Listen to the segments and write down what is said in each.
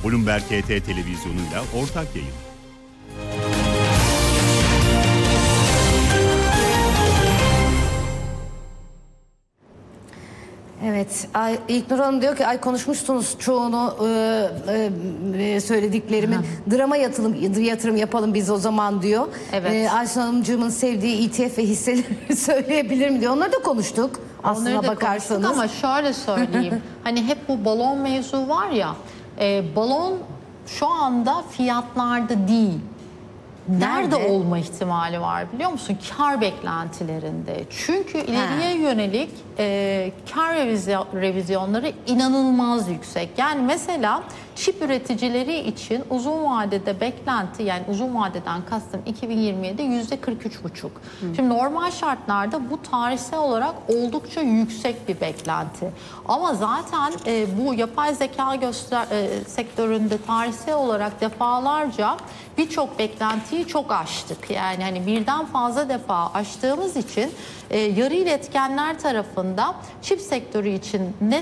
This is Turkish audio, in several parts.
Bloomberg HT televizyonuyla ortak yayın. Evet, İlknur Hanım diyor ki konuşmuşsunuz çoğunu söylediklerimin. Drama yatırım yapalım biz o zaman diyor. Evet. Aysun Hanımcığımın sevdiği ETF ve hisseleri söyleyebilir mi diyor. Onları da konuştuk aslına bakarsanız. Ama şöyle söyleyeyim. Hani hep bu balon mevzu var ya. Balon şu anda fiyatlarda değil. Nerede olma ihtimali var biliyor musun? Kar beklentilerinde. Çünkü ileriye yönelik kar revizyonları inanılmaz yüksek. Yani mesela çip üreticileri için uzun vadede beklenti, yani uzun vadeden kastım 2027'de %43,5. Şimdi normal şartlarda bu tarihsel olarak oldukça yüksek bir beklenti. Ama zaten bu yapay zeka sektöründe tarihsel olarak defalarca birçok beklentiyi çok aştık. Yani hani birden fazla defa aştığımız için yarı iletkenler tarafında çip sektörü için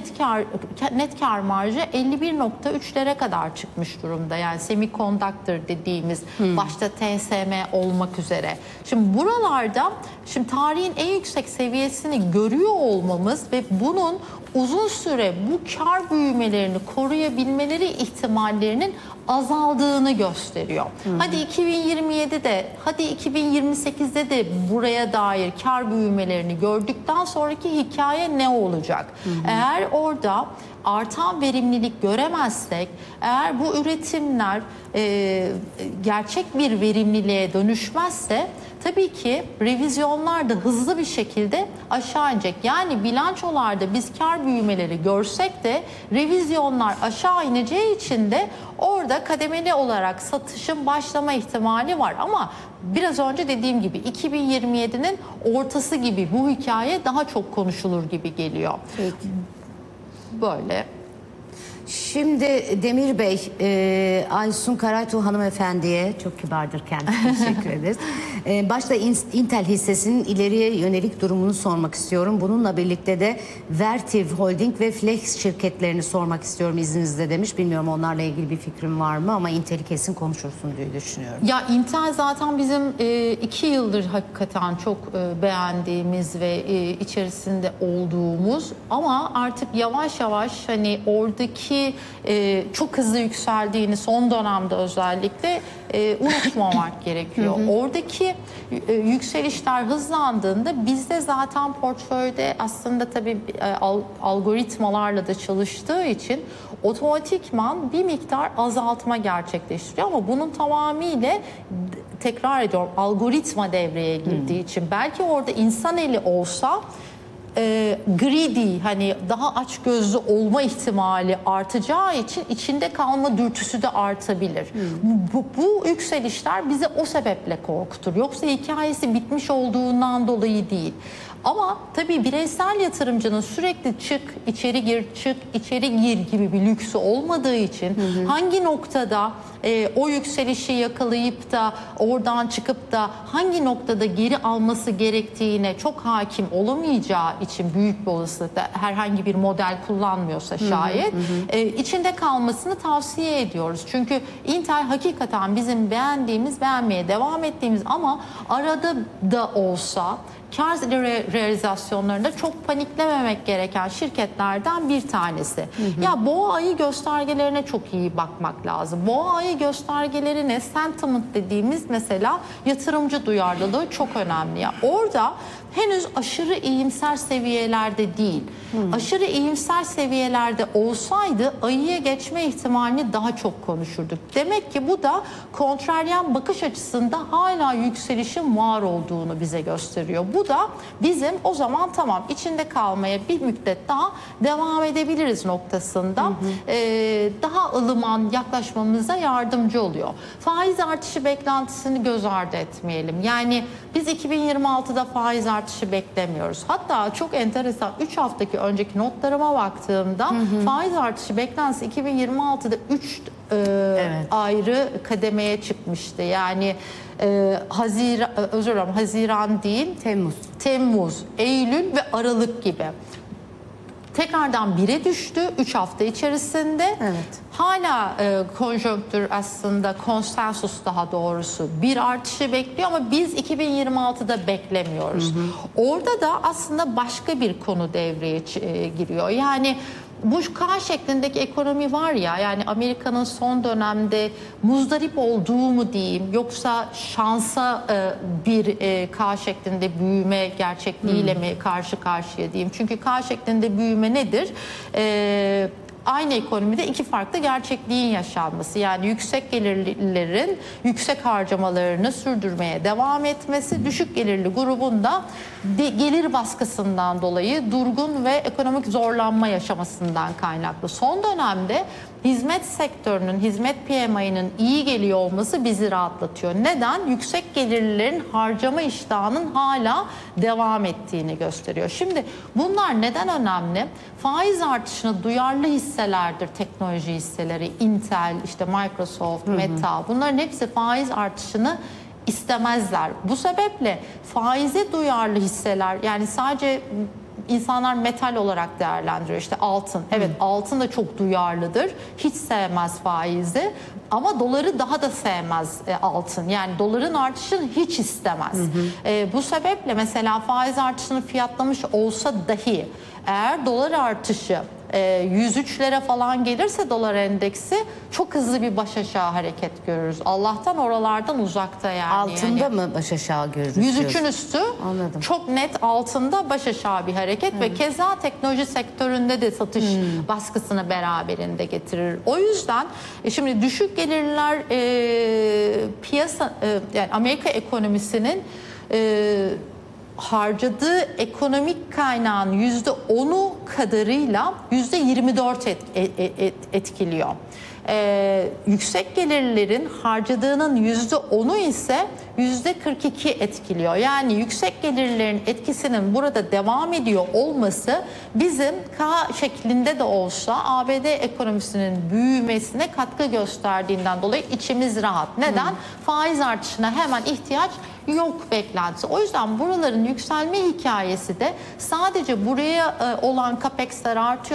net kar marjı 51,3'lere kadar çıkmış durumda. Yani semiconductor dediğimiz başta TSM olmak üzere. Şimdi buralarda tarihin en yüksek seviyesini görüyor olmamız ve bunun uzun süre bu kar büyümelerini koruyabilmeleri ihtimallerinin azaldığını gösteriyor. Hadi 2027'de, hadi 2028'de de buraya dair kar büyümelerini gördükten sonraki hikaye ne olacak? Eğer orada artan verimlilik göremezsek, eğer bu üretimler gerçek bir verimliliğe dönüşmezse tabii ki revizyonlar da hızlı bir şekilde aşağı inecek. Yani bilançolarda biz kar büyümeleri görsek de revizyonlar aşağı ineceği için de orada kademeli olarak satışın başlama ihtimali var. Ama biraz önce dediğim gibi 2027'nin ortası gibi bu hikaye daha çok konuşulur gibi geliyor. Peki. Böyle. Şimdi Demir Bey, Aysun Karaytuğ hanımefendiye, çok kibardır kendisi, teşekkür ederiz. Başta Intel hissesinin ileriye yönelik durumunu sormak istiyorum. Bununla birlikte de Vertiv Holding ve Flex şirketlerini sormak istiyorum izninizle demiş. Bilmiyorum onlarla ilgili bir fikrim var mı ama Intel'i kesin konuşursun diye düşünüyorum. Ya Intel zaten bizim 2 yıldır hakikaten çok beğendiğimiz ve içerisinde olduğumuz ama artık yavaş yavaş hani oradaki çok hızlı yükseldiğini son dönemde özellikle unutmamak gerekiyor. Oradaki yükselişler hızlandığında bizde zaten portföyde aslında tabii algoritmalarla da çalıştığı için otomatikman bir miktar azaltma gerçekleştiriyor ama bunun tamamıyla tekrar ediyorum algoritma devreye girdiği için belki orada insan eli olsa greedy, hani daha açgözlü olma ihtimali artacağı için içinde kalma dürtüsü de artabilir. Bu yükselişler bizi o sebeple korkutur. Yoksa hikayesi bitmiş olduğundan dolayı değil. Ama tabii bireysel yatırımcının sürekli çık, içeri gir, çık, içeri gir gibi bir lüksü olmadığı için hangi noktada o yükselişi yakalayıp da oradan çıkıp da hangi noktada geri alması gerektiğine çok hakim olamayacağı için büyük bir olasılıkla herhangi bir model kullanmıyorsa şayet içinde kalmasını tavsiye ediyoruz. Çünkü Intel hakikaten bizim beğendiğimiz, beğenmeye devam ettiğimiz ama arada da olsa kar realizasyonlarında çok paniklememek gereken şirketlerden bir tanesi. Ya boğa ayı göstergelerine çok iyi bakmak lazım. Boğa ayı göstergelerine sentiment dediğimiz mesela yatırımcı duyarlılığı çok önemli. Ya orada henüz aşırı iyimser seviyelerde değil. Aşırı iyimser seviyelerde olsaydı ayıya geçme ihtimalini daha çok konuşurduk. Demek ki bu da kontraryen bakış açısında hala yükselişin var olduğunu bize gösteriyor. Bu da bizim o zaman tamam içinde kalmaya bir müddet daha devam edebiliriz noktasında daha ılıman yaklaşmamıza yardımcı oluyor. Faiz artışı beklentisini göz ardı etmeyelim. Yani biz 2026'da faiz artışı beklemiyoruz. Hatta çok enteresan 3 haftaki önceki notlarıma baktığımda faiz artışı beklentisi 2026'da 3 ayrı kademeye çıkmıştı. Yani Haziran değil, Temmuz, Eylül ve Aralık gibi. tekrardan 1'e düştü 3 hafta içerisinde. Evet. Hala konjonktür aslında konsensus daha doğrusu bir artışı bekliyor ama biz 2026'da beklemiyoruz. Orada da aslında başka bir konu devreye giriyor. Yani bu K şeklindeki ekonomi var ya, yani Amerika'nın son dönemde muzdarip olduğu mu diyeyim yoksa şansa bir K şeklinde büyüme gerçekliğiyle mi karşı karşıya diyeyim. Çünkü K şeklinde büyüme nedir? Aynı ekonomide iki farklı gerçekliğin yaşanması, yani yüksek gelirlilerin yüksek harcamalarını sürdürmeye devam etmesi, düşük gelirli grubun da gelir baskısından dolayı durgun ve ekonomik zorlanma yaşamasından kaynaklı. Son dönemde hizmet sektörünün, hizmet PMI'nin iyi geliyor olması bizi rahatlatıyor. Neden? Yüksek gelirlilerin harcama iştahının hala devam ettiğini gösteriyor. Şimdi bunlar neden önemli? Faiz artışına duyarlı hisselerdir teknoloji hisseleri. Intel, işte Microsoft, Meta, bunların hepsi faiz artışını istemezler. Bu sebeple faize duyarlı hisseler, yani sadece insanlar metal olarak değerlendiriyor. İşte altın. Evet, altın da çok duyarlıdır. Hiç sevmez faizi. Ama doları daha da sevmez altın. Yani doların artışını hiç istemez. Bu sebeple mesela faiz artışını fiyatlamış olsa dahi eğer dolar artışı 103'lere falan gelirse dolar endeksi çok hızlı bir baş aşağı hareket görürüz. Allah'tan oralardan uzakta yani. Altında yani, mı baş aşağı görürüz? 103'ün üstü. Anladım. Çok net altında baş aşağı bir hareket ve keza teknoloji sektöründe de satış baskısını beraberinde getirir. O yüzden şimdi düşük gelirliler piyasa yani Amerika ekonomisinin harcadığı ekonomik kaynağın %10'u kadarıyla %24 etkiliyor. Yüksek gelirlerin harcadığının %10'u ise %42 etkiliyor. Yani yüksek gelirlerin etkisinin burada devam ediyor olması bizim K şeklinde de olsa ABD ekonomisinin büyümesine katkı gösterdiğinden dolayı içimiz rahat. Neden? Faiz artışına hemen ihtiyaç yok beklentisi. O yüzden buraların yükselme hikayesi de sadece buraya olan CAPEX'ler artıyor